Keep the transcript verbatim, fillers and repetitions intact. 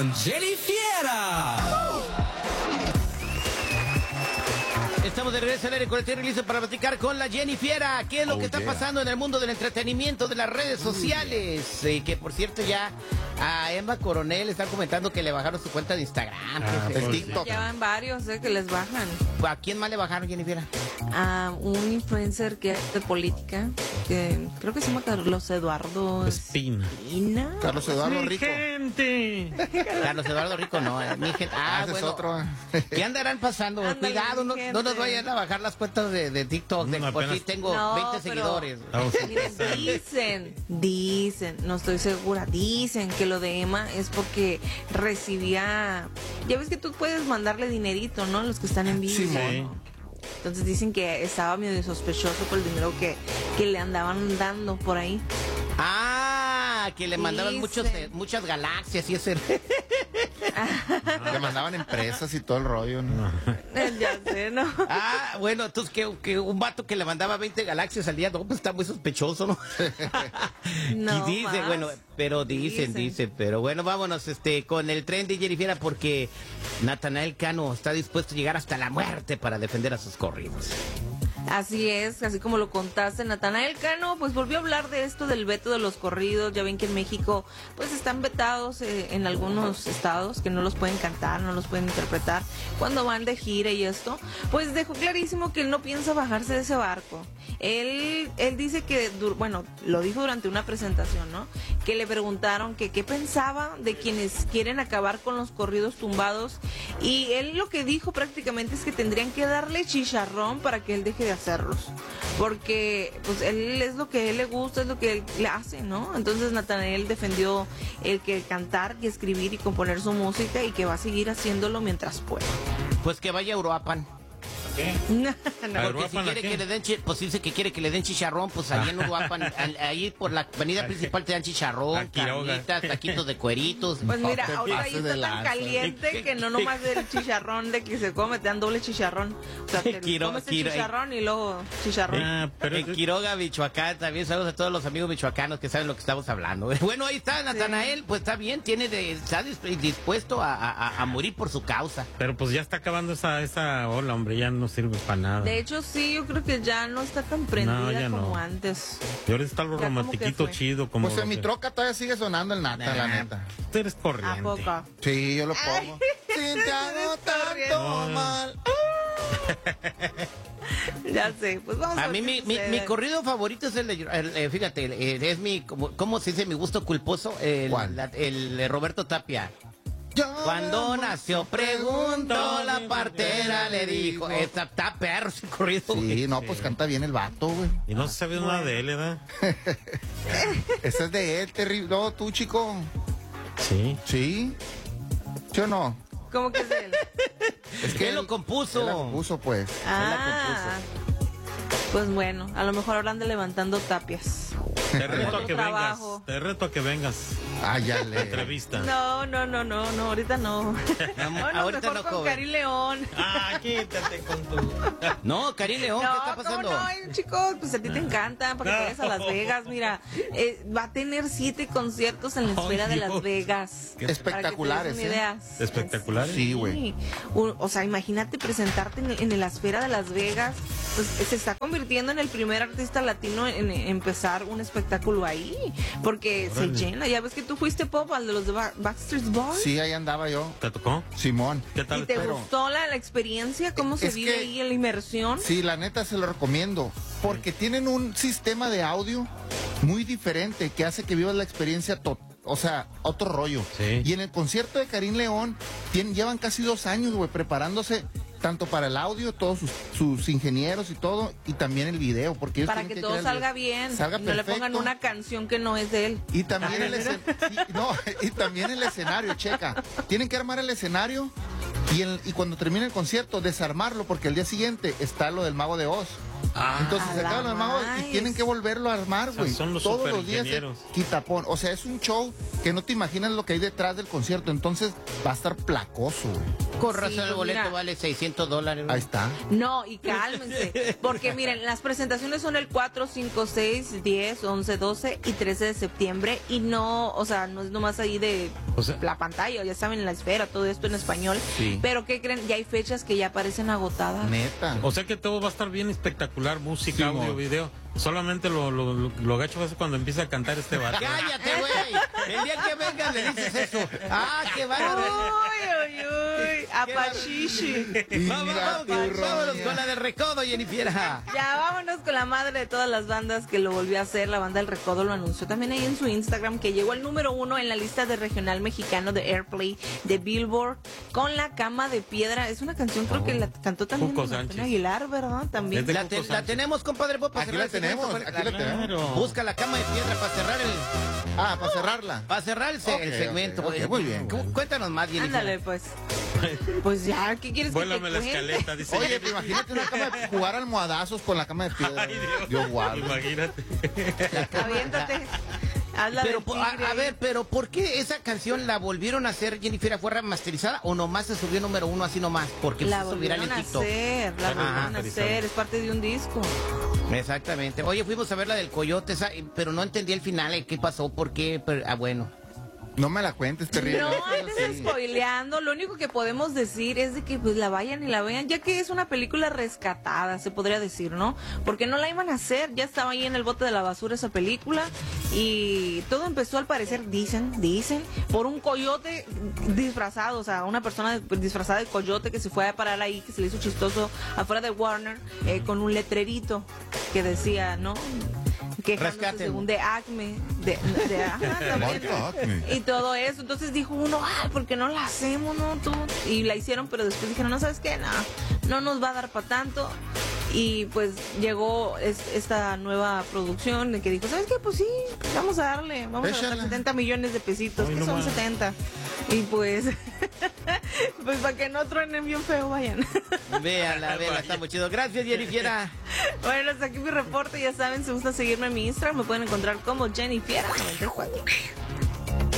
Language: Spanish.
con Jenny Fiera. Estamos de regreso al aire con el Terry listo para platicar con la Jenny Fiera. ¿Qué es lo Oh, que está yeah. pasando en el mundo del entretenimiento, de las redes sociales? Eh, que por cierto ya a Emma Coronel están comentando que le bajaron su cuenta de Instagram. Ah, jefe. el TikTok. Ya van varios, eh, que les bajan. ¿A quién más le bajaron, Jenny Fiera? A un influencer que es de política, que creo que se llama Carlos Eduardo Espina. Espina. Carlos Eduardo Mi Rico. gente. Carlos Eduardo Rico, no. eh, mi gente. Ah, Ah, ese bueno. es otro. ¿Qué andarán pasando? Ándale, Cuidado, no, mi no nos gente. vayan a bajar las cuentas de, de TikTok. De, No, por si apenas- tengo No, veinte pero- seguidores. Estamos Miren, empezando. dicen, dicen, no estoy segura, dicen que lo de Emma es porque recibía, ya ves que tú puedes mandarle dinerito, ¿no? Los que están en vivo. Simón. Entonces dicen que estaba medio sospechoso por el dinero que, que le andaban dando por ahí. Ah, que le mandaban Dicen. muchos, eh, muchas galaxias y ese. Le mandaban empresas y todo el rollo, ¿no? Ya sé, ¿no? Ah, bueno, entonces que, que un vato que le mandaba veinte galaxias al día, no, pues está muy sospechoso, ¿no? No y dice, más. bueno, pero dicen, Dicen. dicen, pero bueno, vámonos este con el tren de Jenny Fiera porque Natanael Cano está dispuesto a llegar hasta la muerte para defender a sus corridos. Así es, así como lo contaste, Natanael Cano, pues volvió a hablar de esto del veto de los corridos. Ya ven que en México, pues están vetados eh, en algunos estados que no los pueden cantar, no los pueden interpretar cuando van de gira y esto. Pues dejó clarísimo que él no piensa bajarse de ese barco. Él, él dice que, dur- bueno, lo dijo durante una presentación, ¿no? Que le preguntaron que qué pensaba de quienes quieren acabar con los corridos tumbados. Y él lo que dijo prácticamente es que tendrían que darle chicharrón para que él deje de hacerlos, porque pues él es lo que a él le gusta, es lo que él le hace, ¿no? Entonces Natanael defendió el que cantar y escribir y componer su música y que va a seguir haciéndolo mientras pueda. Pues que vaya a Uruapan. ¿Qué? No, A no. ver, Porque si Uruapan, ¿a quiere qué? que le den, chi- pues dice que quiere que le den chicharrón, pues allá en Uruapan, al- ahí por la avenida principal te dan chicharrón, A Quiroga. carnitas, taquitos de cueritos. Pues mira, te ahorita ahí pases de está tan lanza. caliente que no nomás del chicharrón de que se come, te dan doble chicharrón. O sea, te Quiro- comes el Quiro- chicharrón y luego chicharrón. Ah, pero En Quiroga, Michoacán, también saludos a todos los amigos michoacanos que saben lo que estamos hablando. Bueno, ahí está Natanael, pues está bien, tiene de, está dis- dispuesto a, a- a morir por su causa. pero pues ya está acabando esa esa ola, hombre, ya no sirve para nada. De hecho, sí, yo creo que ya no está tan prendida No, ya como no. antes. Y ahora está lo Ya como romantiquito que fue. chido, como Pues en mi troca todavía sigue sonando el nata, la neta. tú eres ¿A corriente. poco? Sí, yo lo pongo. Si te hago tanto No. mal. Ya sé, pues vamos a, A mí ver mi, qué mi, sucede. mi corrido favorito es el, de- el, eh, fíjate, el- es mi, como, ¿cómo se dice mi gusto culposo? El, ¿Cuál? la- el de Roberto Tapia. Yo Cuando me nació preguntó, la partera le dijo, está, está perro ese corrido. Sí, güey. no, pues canta bien el vato, güey. Y no se sabe nada de él, ¿verdad? Ese es de él, terrible. No, tú, chico. Sí. ¿Sí? ¿Sí o no? ¿Cómo que es él? Es Él lo compuso. Él la compuso, pues. Ah, pues bueno, a lo mejor hablan de levantando tapias. Te reto a Otro que trabajo. vengas. Te reto a que vengas. Ah, ya a le. entrevista. No, no, no, no, no, ahorita no. Bueno, ahorita mejor no, con joven. Cari León. Ah, quítate con tu. No, Karim León, ¿qué está No, pasando? ¿cómo no? Ay, chicos, pues a ti te encanta, para que te vayas a Las Vegas. Mira, eh, va a tener siete conciertos en la Ay, esfera de Dios. Las Vegas. Qué espectaculares, Para que te des una ¿eh? idea. Espectaculares. Sí, güey. Un- O sea, imagínate presentarte en, en la esfera de Las Vegas. Pues se está convirtiendo en el primer artista latino en, en empezar un espectáculo ahí. Porque Órale. se llena. Ya ves que tú fuiste pop al de los de Ba- Backstreet Boys. Sí, ahí andaba yo. ¿Te tocó? Simón. ¿Qué ¿Y tal? te pero- gustó la, la experiencia? ¿Cómo se Es vive que- ahí en la inmersión? Sí, la neta se lo recomiendo. Porque tienen un sistema de audio muy diferente que hace que vivas la experiencia total. O sea, otro rollo. Sí. Y en el concierto de Karim León, tienen, llevan casi dos años, güey, preparándose tanto para el audio, todos sus, sus ingenieros y todo, y también el video, porque ellos Para tienen que, que todo crear el salga video. bien. Salga y no le perfecto. pongan una canción que no es de él. Y también el escen- sí, no, y también el escenario, checa. Tienen que armar el escenario y, el- y cuando termine el concierto, desarmarlo, porque el día siguiente está lo del Mago de Oz. Entonces A se la acaban los magos más. y tienen que volverlo a armar, O sea, güey. son los Todos los días superingenieros. es quitapón. O sea, es un show que no te imaginas lo que hay detrás del concierto. Entonces va a estar placoso, güey. Con Sí, razón el pues boleto mira. vale seiscientos dólares. Ahí está. No, y cálmense, porque miren, las presentaciones son el cuatro, cinco, seis, diez, once, doce y trece de septiembre y no, o sea, no es nomás ahí de O sea- la pantalla, ya saben, la esfera, todo esto en español. Sí. Pero ¿qué creen? Ya hay fechas que ya aparecen agotadas. Neta. O sea que todo va a estar bien espectacular, música, Sí, audio, mo. video. Solamente lo, lo, lo, lo gacho es cuando empieza a cantar este vato. Cállate, güey. El día que vengas le dices eso. Ah, qué bárbaro. Uy, uy, uy, apachichi. Vamos, Mira vamos, tú, vámonos Roña. con la de Recodo, Jennifer. Ya vámonos con la madre de todas las bandas que lo volvió a hacer. La banda El Recodo lo anunció también ahí en su Instagram, que llegó al número uno en la lista de regional mexicano de Airplay de Billboard con La Cama de Piedra. Es una canción, creo que la cantó también Cuco Antonio Sánchez. Aguilar, ¿verdad? También. Es de La, Cuco te- la Sánchez. tenemos, compadre. ¿Puedo Aquí la tenemos, aquí la tenemos. Claro. Busca la cama de piedra para cerrar el, Ah, para cerrarla. para cerrar el, se- Ok, el segmento. ok, ok, pues. muy bien. Cu- Cuéntanos más, Jennifer. Ándale, pues. Pues ya, ¿qué quieres Vuélame que la te cuente? escaleta, dice. Oye, pero imagínate una cama de jugar almohadazos con la cama de piedra. Ay, Dios. Yo guardo. Imagínate. Aviéntate. Habla Pero, del po- a, tigre. a ver, pero ¿por qué esa canción la volvieron a hacer, Jennifer? ¿Fue remasterizada o nomás se subió número uno así nomás? Porque La se hizo viral volvieron en a TikTok. hacer, la Ajá. volvieron a hacer, es parte de un disco. Exactamente. Oye, fuimos a ver la del coyote, esa, pero no entendí el final, eh, qué pasó, por qué. Pero, ah, bueno. No me la cuentes, terrible. No Eso andes sí. spoileando, lo único que podemos decir es de que pues la vayan y la vean, ya que es una película rescatada, se podría decir, ¿no? Porque no la iban a hacer, ya estaba ahí en el bote de la basura esa película y todo empezó al parecer, dicen, dicen, por un coyote disfrazado, o sea, una persona disfrazada de coyote que se fue a parar ahí, que se le hizo chistoso afuera de Warner, eh, con un letrerito que decía, ¿no? Quejándose Rescaten. según de Acme, de, de ajá, también. Marca Acme. Y todo eso, entonces dijo uno, ay, ¿por qué no la hacemos, no, tú? Y la hicieron, pero después dijeron, no, ¿sabes qué? No, no nos va a dar para tanto. Y pues llegó es- esta nueva producción de que dijo, ¿sabes qué? Pues sí, vamos a darle, vamos a Échala. gastar setenta millones de pesitos, Ay, que no son más. setenta. Y pues, pues para que no truenen bien feo, vayan. Véala, véala, está muy chido. Gracias, Jennifer. Bueno, hasta aquí mi reporte, ya saben, si gusta seguirme en mi Instagram, me pueden encontrar como Jennifer noventa y cuatro.